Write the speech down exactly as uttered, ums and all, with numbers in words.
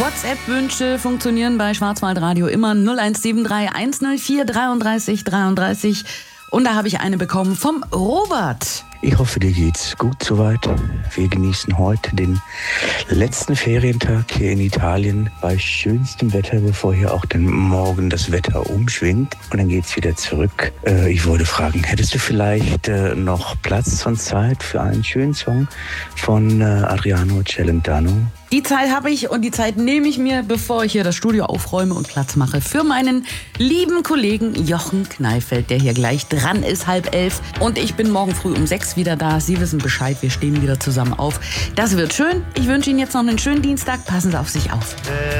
WhatsApp-Wünsche funktionieren bei Schwarzwaldradio immer null eins sieben drei eins null vier dreiunddreißig dreiunddreißig. Und da habe ich eine bekommen vom Robert. Ich hoffe, dir geht's gut soweit. Wir genießen heute den letzten Ferientag hier in Italien bei schönstem Wetter, bevor hier auch dann morgen das Wetter umschwingt. Und dann geht's wieder zurück. Äh, ich wollte fragen, hättest du vielleicht äh, noch Platz und Zeit für einen schönen Song von äh, Adriano Celentano? Die Zeit habe ich und die Zeit nehme ich mir, bevor ich hier das Studio aufräume und Platz mache für meinen lieben Kollegen Jochen Kneifeld, der hier gleich dran ist, halb elf. Und ich bin morgen früh um sechs wieder da. Sie wissen Bescheid, wir stehen wieder zusammen auf. Das wird schön. Ich wünsche Ihnen jetzt noch einen schönen Dienstag. Passen Sie auf sich auf.